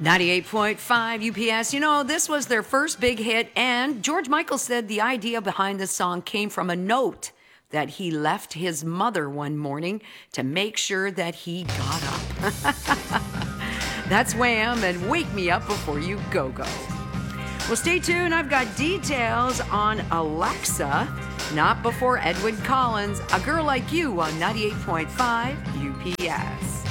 98.5 UPS. You know, this was their first big hit, and George Michael said the idea behind this song came from a note that he left his mother one morning to make sure that he got up. That's Wham! And Wake Me Up Before You Go Go. Well, stay tuned. I've got details on Alexa, Not Before Edwyn Collins, A Girl Like You on 98.5 UPS.